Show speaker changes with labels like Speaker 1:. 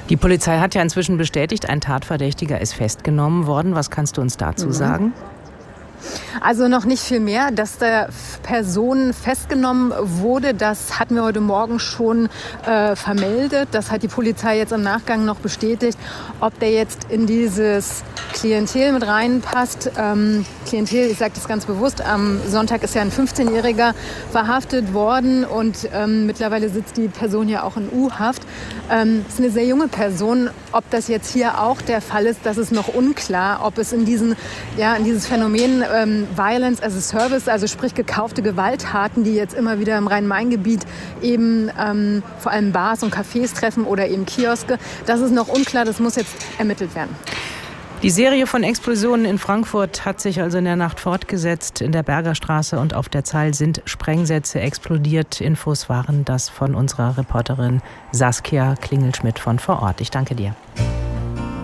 Speaker 1: Die Polizei hat ja inzwischen bestätigt, ein Tatverdächtiger ist festgenommen worden. Was kannst du uns dazu sagen?
Speaker 2: Also noch nicht viel mehr. Dass der Person festgenommen wurde, das hatten wir heute Morgen schon vermeldet. Das hat die Polizei jetzt im Nachgang noch bestätigt. Ob der jetzt in dieses Klientel mit reinpasst. Klientel, ich sage das ganz bewusst, am Sonntag ist ja ein 15-Jähriger verhaftet worden und mittlerweile sitzt die Person ja auch in U-Haft. Ist eine sehr junge Person. Ob das jetzt hier auch der Fall ist, das ist noch unklar. Ob es in dieses Phänomen Violence as a Service, also sprich gekaufte Gewalttaten, die jetzt immer wieder im Rhein-Main-Gebiet eben vor allem Bars und Cafés treffen oder eben Kioske, das ist noch unklar, das muss jetzt ermittelt werden.
Speaker 1: Die Serie von Explosionen in Frankfurt hat sich also in der Nacht fortgesetzt. In der Bergerstraße und auf der Zeil sind Sprengsätze explodiert. Infos waren das von unserer Reporterin Saskia Klingelschmidt von vor Ort. Ich danke dir.